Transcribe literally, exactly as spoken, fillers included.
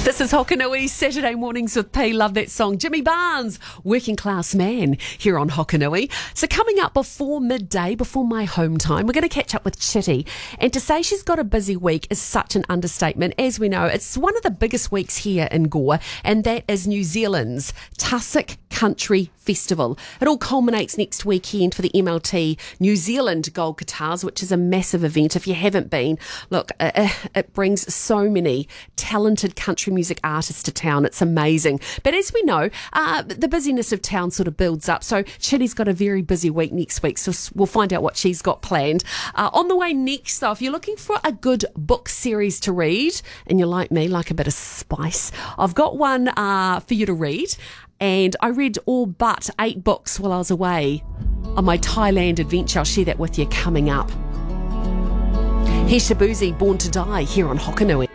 This is Hokanui, Saturday mornings with P. Love that song. Jimmy Barnes, Working Class Man, here on Hokanui. So coming up before midday, before my home time, we're going to catch up with Chitty. And to say she's got a busy week is such an understatement. As we know, it's one of the biggest weeks here in Gore, and that is New Zealand's Tussock Country Festival. It all culminates next weekend for the M L T New Zealand Gold Guitars, which is a massive event. If you haven't been, look, uh, it brings so many talented country music artists to town. It's amazing. But as we know, uh, the busyness of town sort of builds up. So Chitty's got a very busy week next week. So we'll find out what she's got planned. Uh, on the way next, though, if you're looking for a good book series to read, and you're like me, like a bit of spice, I've got one uh, for you to read. And I read all but eight books while I was away on my Thailand adventure. I'll share that with you coming up. Here's Shabuzi, Born to Die, here on Hokanui.